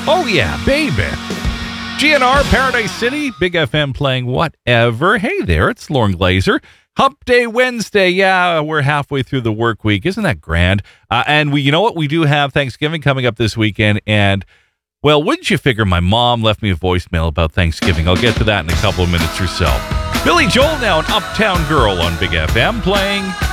Oh, yeah, baby. GNR, Paradise City, Big FM playing whatever. Hey there, it's Lauren Glazer. Hump Day Wednesday. Yeah, we're halfway through the work week. Isn't that grand? And you know what? We do have Thanksgiving coming up this weekend. And, well, wouldn't you figure my mom left me a voicemail about Thanksgiving? I'll get to that in a couple of minutes or so. Billy Joel now, an Uptown Girl on Big FM playing